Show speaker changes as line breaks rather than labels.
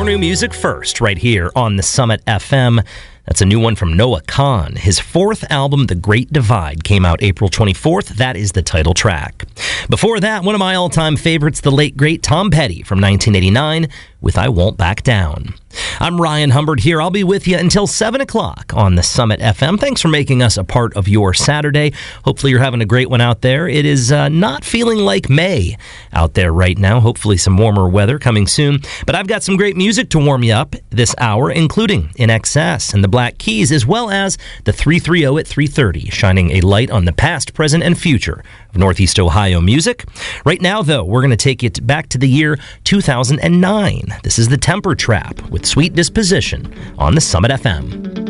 Your new music first, right here on the Summit FM. That's a new one from Noah Kahan. His fourth album, The Great Divide, came out April 24th. That is the title track. Before that, one of my all-time favorites, the late, great Tom Petty from 1989 with I Won't Back Down. I'm Ryan Humbert here. I'll be with you until 7 o'clock on the Summit FM. Thanks for making us a part of your Saturday. Hopefully you're having a great one out there. It is not feeling like May out there right now. Hopefully some warmer weather coming soon. But I've got some great music to warm you up this hour, including In Excess and the Black Keys, as well as the 330 at 3:30, shining a light on the past, present, and future of Northeast Ohio music. Right now, though, we're going to take it back to the year 2009. This is the Temper Trap with Sweet Disposition on the Summit FM.